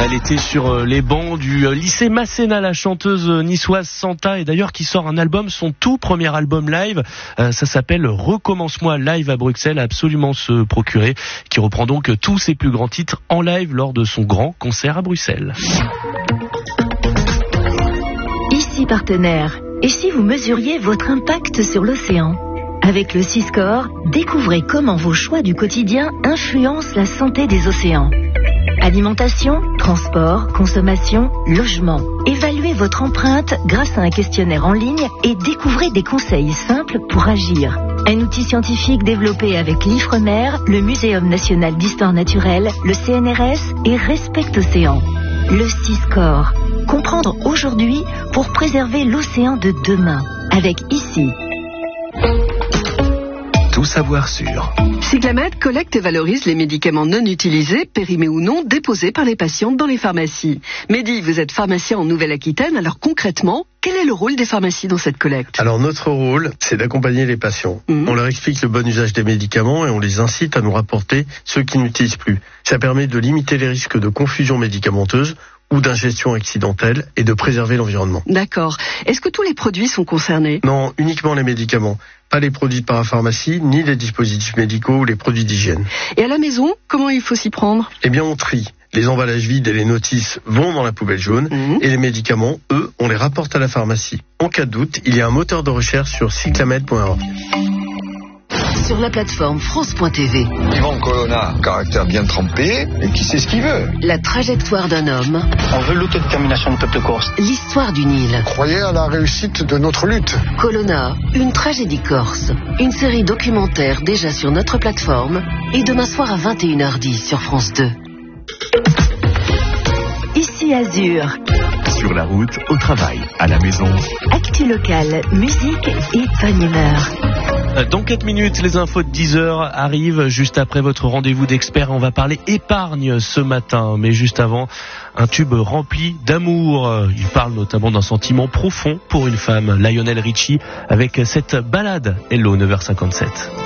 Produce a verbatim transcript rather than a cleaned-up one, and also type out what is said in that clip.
Elle était sur les bancs du lycée Masséna, la chanteuse niçoise Santa, et d'ailleurs qui sort un album, son tout premier album live. Euh, ça s'appelle Recommence-moi live à Bruxelles, à absolument se procurer, qui reprend donc tous ses plus grands titres en live lors de son grand concert à Bruxelles. Ici partenaire, et si vous mesuriez votre impact sur l'océan ? Avec le Siscore, découvrez comment vos choix du quotidien influencent la santé des océans. Alimentation, transport, consommation, logement. Évaluez votre empreinte grâce à un questionnaire en ligne et découvrez des conseils simples pour agir. Un outil scientifique développé avec l'Ifremer, le Muséum national d'histoire naturelle, le C N R S et Respect Océan. Le Siscore. Comprendre aujourd'hui pour préserver l'océan de demain. Avec ici. Tout savoir sur. Cyclamed collecte et valorise les médicaments non utilisés, périmés ou non, déposés par les patientes dans les pharmacies. Mehdi, vous êtes pharmacien en Nouvelle-Aquitaine, alors concrètement, quel est le rôle des pharmacies dans cette collecte ? Alors notre rôle, c'est d'accompagner les patients. Mmh. On leur explique le bon usage des médicaments et on les incite à nous rapporter ceux qui n'utilisent plus. Ça permet de limiter les risques de confusion médicamenteuse ou d'ingestion accidentelle et de préserver l'environnement. D'accord. Est-ce que tous les produits sont concernés ? Non, uniquement les médicaments. Pas les produits de parapharmacie, ni les dispositifs médicaux ou les produits d'hygiène. Et à la maison, comment il faut s'y prendre ? Eh bien, on trie. Les emballages vides et les notices vont dans la poubelle jaune mmh. et les médicaments, eux, on les rapporte à la pharmacie. En cas de doute, il y a un moteur de recherche sur cyclamed point org. Sur la plateforme France point T V. Yvan Colonna, caractère bien trempé, et qui sait ce qu'il veut. La trajectoire d'un homme. On veut l'autodétermination de peuple corse. L'histoire du Nil. Croyez à la réussite de notre lutte. Colonna, une tragédie corse. Une série documentaire déjà sur notre plateforme. Et demain soir à vingt et une heures dix sur France deux. Ici Azur. Sur la route, au travail, à la maison. Actu locale, musique et bonne humeur. Dans quatre minutes, les infos de dix heures arrivent juste après votre rendez-vous d'experts. On va parler épargne ce matin, mais juste avant, un tube rempli d'amour. Il parle notamment d'un sentiment profond pour une femme, Lionel Richie, avec cette balade. Hello, neuf heures cinquante-sept.